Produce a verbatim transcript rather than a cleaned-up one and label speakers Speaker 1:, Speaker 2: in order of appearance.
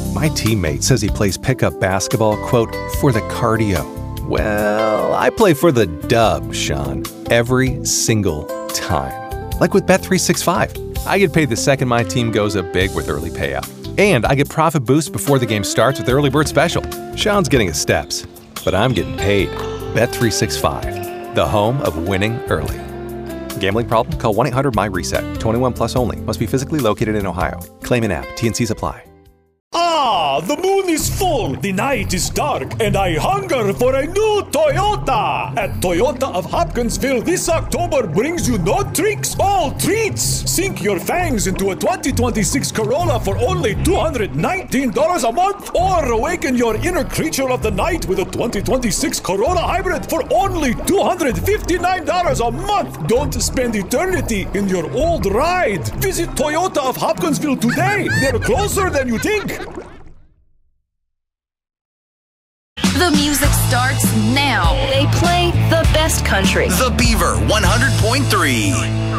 Speaker 1: My teammate says he plays pickup basketball, quote, for the cardio. Well, I play for the dub, Sean, every single time. Like with Bet three sixty-five. I get paid the second my team goes up big with early payout. And I get profit boost before the game starts with the Early Bird Special. Sean's getting his steps, but I'm getting paid. Bet three sixty-five, the home of winning early. Gambling problem? Call one eight hundred my reset. twenty-one plus only. Must be physically located in Ohio. Claim in app. T N Cs apply.
Speaker 2: Ah, the moon is full, the night is dark, and I hunger for a new Toyota! At Toyota of Hopkinsville, this October brings you no tricks, all treats! Sink your fangs into a twenty twenty-six Corolla for only two hundred nineteen dollars a month, or awaken your inner creature of the night with a twenty twenty-six Corolla Hybrid for only two hundred fifty-nine dollars a month! Don't spend eternity in your old ride! Visit Toyota of Hopkinsville today! They're closer than you think!
Speaker 3: The music starts now. They play the best country.
Speaker 4: The Beaver one hundred point three.